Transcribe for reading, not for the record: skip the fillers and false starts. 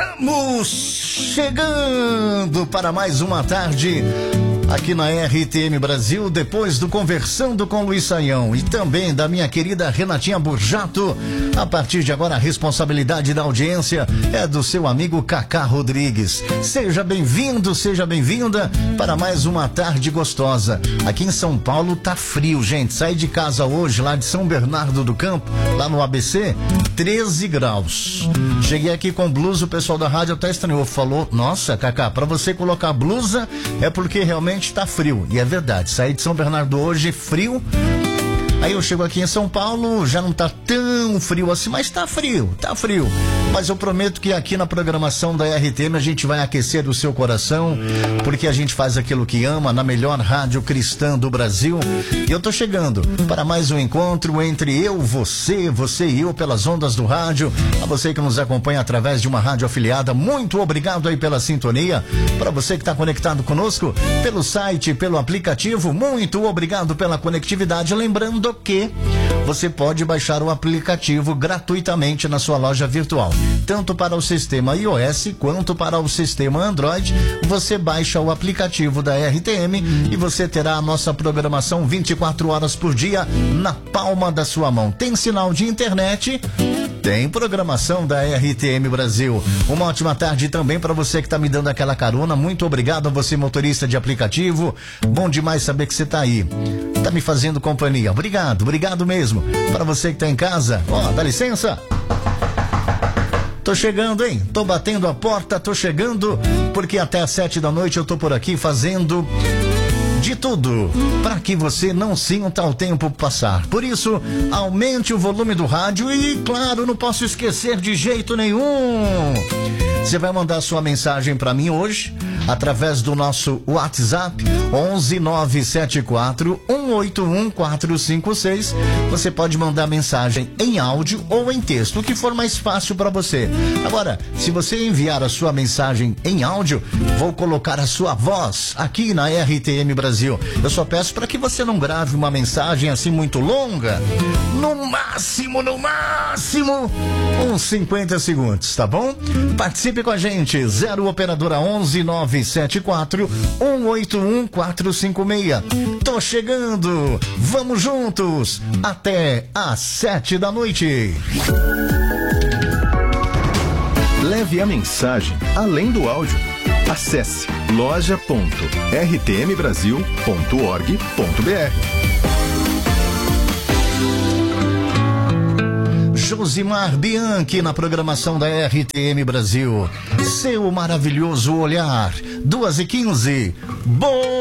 Estamos chegando para mais uma tarde aqui na RTM Brasil, depois do Conversando com Luiz Saião e também da minha querida Renatinha Burjato. A partir de agora, a responsabilidade da audiência é do seu amigo Cacá Rodrigues. Seja bem-vindo, seja bem-vinda para mais uma tarde gostosa. Aqui em São Paulo tá frio, gente. Saí de casa hoje, lá de São Bernardo do Campo, lá no ABC, 13 graus. Cheguei aqui com blusa, o pessoal da rádio até estranhou, falou: nossa, Cacá, pra você colocar blusa é porque realmente tá frio. E é verdade, saí de São Bernardo hoje, frio. Aí eu chego aqui em São Paulo, já não tá tão frio assim, mas tá frio. Mas eu prometo que aqui na programação da RTM a gente vai aquecer o seu coração, porque a gente faz aquilo que ama na melhor rádio cristã do Brasil. E eu tô chegando para mais um encontro entre eu, você e eu pelas ondas do rádio. A você que nos acompanha através de uma rádio afiliada, muito obrigado aí pela sintonia. Para você que tá conectado conosco pelo site, pelo aplicativo, muito obrigado pela conectividade. Lembrando que você pode baixar o aplicativo gratuitamente na sua loja virtual, tanto para o sistema iOS quanto para o sistema Android. Você baixa o aplicativo da RTM e você terá a nossa programação 24 horas por dia na palma da sua mão. Tem sinal de internet, tem programação da RTM Brasil. Uma ótima tarde também para você que está me dando aquela carona. Muito obrigado a você, motorista de aplicativo. Bom demais saber que você está aí, tá me fazendo companhia. Obrigado mesmo. Para você que está em casa, dá licença. Tô chegando, hein? Tô batendo a porta, tô chegando, porque até às 7 da noite eu tô por aqui fazendo de tudo para que você não sinta o tempo passar. Por isso, aumente o volume do rádio e, claro, não posso esquecer de jeito nenhum. Você vai mandar sua mensagem para mim hoje através do nosso WhatsApp 11974-181-456. Você pode mandar mensagem em áudio ou em texto, o que for mais fácil para você. Agora, se você enviar a sua mensagem em áudio, vou colocar a sua voz aqui na RTM Brasil. Eu só peço para que você não grave uma mensagem assim muito longa. No máximo, uns 50 segundos, tá bom? Participe com a gente, 0 operadora 11 974 181 456. Tô chegando, vamos juntos até às 7 da noite. Leve a mensagem além do áudio. Acesse loja.rtmbrasil.org.br. Josimar Bianchi na programação da RTM Brasil. Seu maravilhoso olhar. 2h15. Bom